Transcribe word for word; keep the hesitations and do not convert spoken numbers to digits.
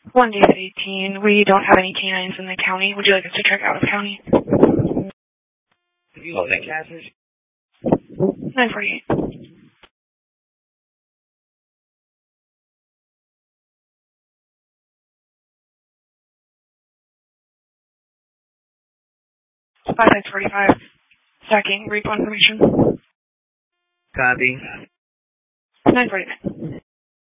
one David eighteen. We don't have any canines in the county. Would you like us to check out of county? Oh, thank you. nine forty-eight. five six forty-five. Stacking. Read information. Copy. nine forty-nine.